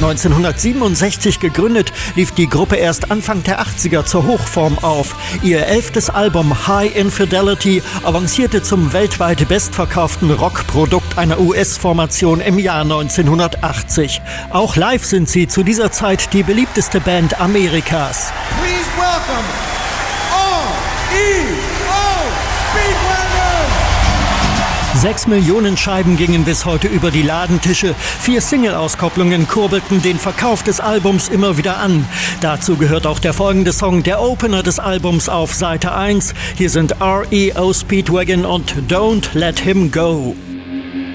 1967 gegründet, lief die Gruppe erst Anfang der 80er zur Hochform auf. Ihr 11. Album High Infidelity avancierte zum weltweit bestverkauften Rockprodukt einer US-Formation im Jahr 1980. Auch live sind sie zu dieser Zeit die beliebteste Band Amerikas. Please welcome REO Speedwagon! 6 Millionen Scheiben gingen bis heute über die Ladentische. 4 Single-Auskopplungen kurbelten den Verkauf des Albums immer wieder an. Dazu gehört auch der folgende Song, der Opener des Albums auf Seite 1. Hier sind REO Speedwagon und Don't Let Him Go.